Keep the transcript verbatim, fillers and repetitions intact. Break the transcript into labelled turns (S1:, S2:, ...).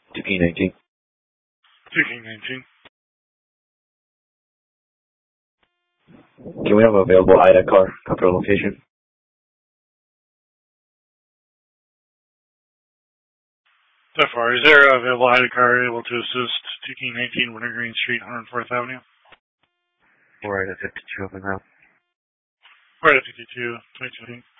S1: two King nineteen.
S2: two King nineteen.
S1: Can we have an available I D A car? Come to our location.
S2: So far, is there a available I D A car able to assist two King nineteen, Wintergreen Street, one hundred fourth Avenue?
S1: We're right at fifty-two open now.
S2: We're at fifty-two, twenty-two.